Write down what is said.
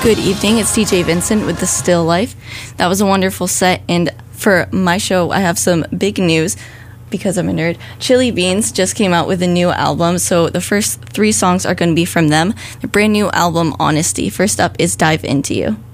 Good evening, it's TJ Vincent with The Still Life. That was a wonderful set, and for my show, I have some big news because I'm a nerd. Chili Beans just came out with a new album, so the first 3 songs are going to be from them. Their brand new album, Honesty. First up is Dive Into You.